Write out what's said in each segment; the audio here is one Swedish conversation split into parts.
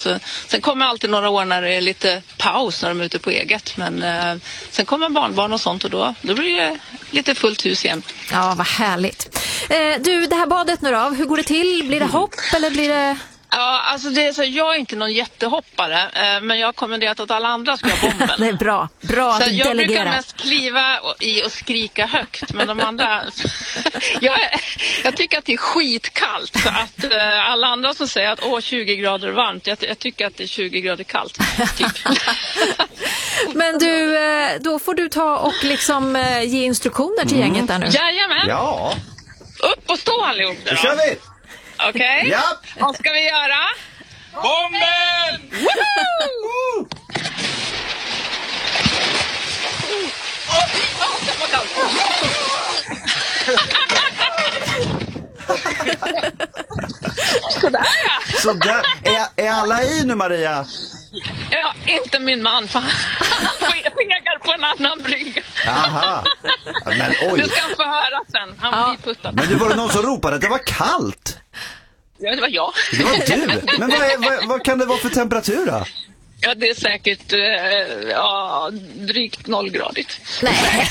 Sen kommer alltid några år när det är lite paus när de är ute på eget. Men sen kommer barnbarn och sånt och då blir det lite fullt hus igen. Ja, vad härligt. Du, det här badet nu då, hur går det till? Blir det hopp eller blir det... Ja, alltså det är så, jag är inte någon jättehoppare, men jag har kommenderat att alla andra ska ha bomben. Det är bra att så delegera. Jag brukar mest kliva och skrika högt, men de andra... jag tycker att det är skitkallt, så att alla andra som säger att 20 grader är varmt, jag tycker att det är 20 grader kallt, typ. Men du, då får du ta och liksom ge instruktioner till gänget där nu. Jajamän! Ja, Upp och stå allihop då. då kör vi! Okej? Ja. Vad ska vi göra? Bomben! Woohoo! Vad kallt. Sådär ja. Så där, är alla i nu, Maria? Ja, inte min man, för han fegar på en annan brygga. Aha. Men oj. Du ska få höra sen. Han blir puttad. Men det var någon som ropade att det var kallt. Ja, det var jag. Det var du. Men vad kan det vara för temperatur då? Ja, det är säkert drygt 0-gradigt. Nej.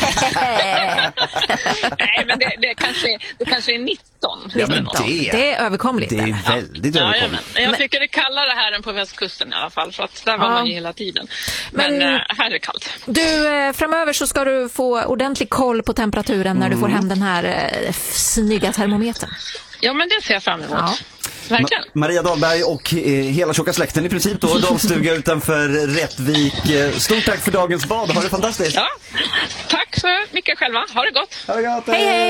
Nej, men det kanske är 19. Ja, men Det är överkomligt. det är väldigt Ja, överkomligt. men jag tycker det är kallare här än på västkusten i alla fall, för att där var man ju hela tiden. Men här är det kallt. Du, framöver så ska du få ordentlig koll på temperaturen när du får hem den här snygga termometern. Ja, men det ser jag fram emot. Ja. Verkligen. Maria Dahlberg och hela tjocka släkten i princip då, Dalstuga utanför Rättvik. Stort tack för dagens bad, ha det fantastiskt. Ja, tack så mycket själva. Ha det gott. Ha det gott. Hej, hej!